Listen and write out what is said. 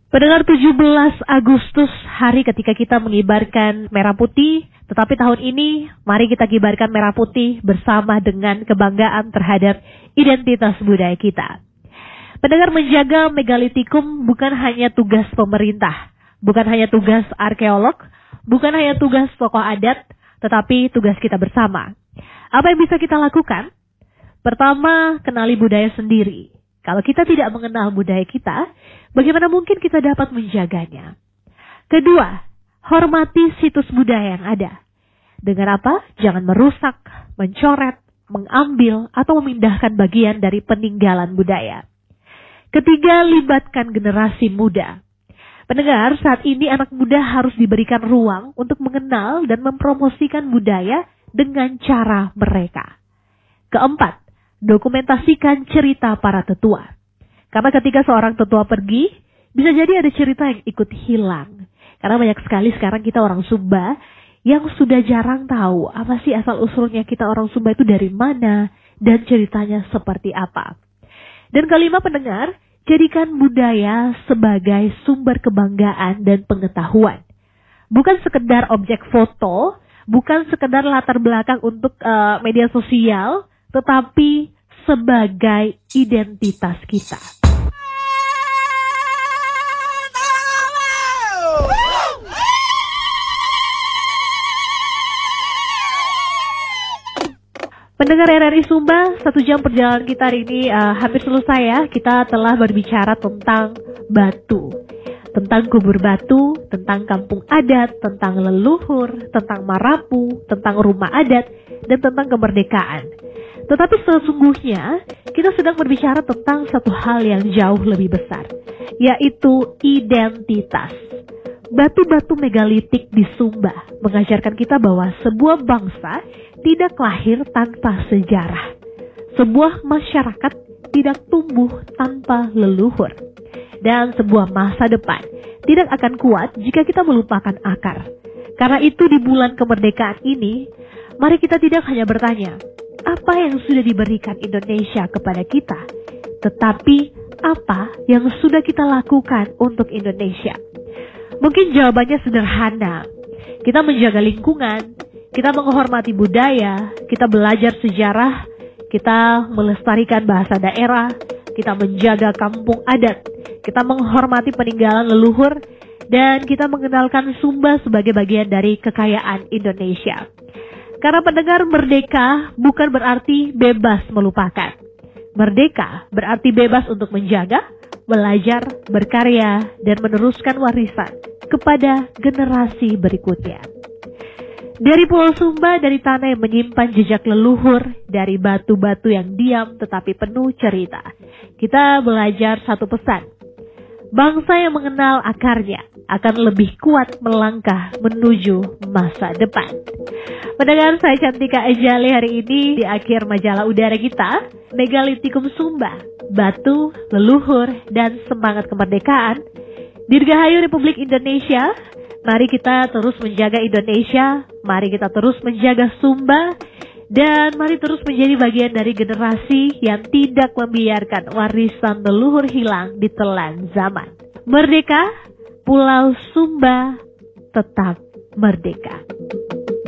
Pendengar, 17 Agustus, hari ketika kita mengibarkan merah putih, tetapi tahun ini mari kita kibarkan merah putih bersama dengan kebanggaan terhadap identitas budaya kita. Pendengar, menjaga megalitikum bukan hanya tugas pemerintah, bukan hanya tugas arkeolog, bukan hanya tugas tokoh adat, tetapi tugas kita bersama. Apa yang bisa kita lakukan? Pertama, kenali budaya sendiri. Kalau kita tidak mengenal budaya kita, bagaimana mungkin kita dapat menjaganya? Kedua, hormati situs budaya yang ada. Dengan apa? Jangan merusak, mencoret, mengambil, atau memindahkan bagian dari peninggalan budaya. Ketiga, libatkan generasi muda. Pendengar, saat ini anak muda harus diberikan ruang untuk mengenal dan mempromosikan budaya dengan cara mereka. Keempat, dokumentasikan cerita para tetua. Karena ketika seorang tetua pergi, bisa jadi ada cerita yang ikut hilang. Karena banyak sekali sekarang kita orang Sumba yang sudah jarang tahu apa sih asal-usulnya kita orang Sumba itu dari mana dan ceritanya seperti apa. Dan kelima, pendengar, jadikan budaya sebagai sumber kebanggaan dan pengetahuan. Bukan sekedar objek foto, bukan sekedar latar belakang untuk media sosial, tetapi sebagai identitas kita. Pendengar RRI Sumba, 1 jam perjalanan kita hari ini hampir selesai ya. Kita telah berbicara tentang batu, tentang kubur batu, tentang kampung adat, tentang leluhur, tentang marapu, tentang rumah adat, dan tentang kemerdekaan. Tetapi sesungguhnya kita sedang berbicara tentang satu hal yang jauh lebih besar, yaitu identitas. Batu-batu megalitik di Sumba mengajarkan kita bahwa sebuah bangsa tidak lahir tanpa sejarah. Sebuah masyarakat tidak tumbuh tanpa leluhur. Dan sebuah masa depan tidak akan kuat jika kita melupakan akar. Karena itu di bulan kemerdekaan ini, mari kita tidak hanya bertanya, apa yang sudah diberikan Indonesia kepada kita, tetapi apa yang sudah kita lakukan untuk Indonesia. Mungkin jawabannya sederhana. Kita menjaga lingkungan, kita menghormati budaya, kita belajar sejarah, kita melestarikan bahasa daerah, kita menjaga kampung adat, kita menghormati peninggalan leluhur, dan kita mengenalkan Sumba sebagai bagian dari kekayaan Indonesia. Karena pendengar, merdeka bukan berarti bebas melupakan. Merdeka berarti bebas untuk menjaga, belajar, berkarya, dan meneruskan warisan kepada generasi berikutnya. Dari Pulau Sumba, dari tanah yang menyimpan jejak leluhur, dari batu-batu yang diam tetapi penuh cerita, kita belajar satu pesan. Bangsa yang mengenal akarnya akan lebih kuat melangkah menuju masa depan. Pendengar, saya Cantika Ejali hari ini di akhir majalah udara kita, Megalitikum Sumba, Batu, Leluhur, dan Semangat Kemerdekaan. Dirgahayu Republik Indonesia, mari kita terus menjaga Indonesia, mari kita terus menjaga Sumba, dan mari terus menjadi bagian dari generasi yang tidak membiarkan warisan leluhur hilang ditelan zaman. Merdeka, Pulau Sumba tetap merdeka.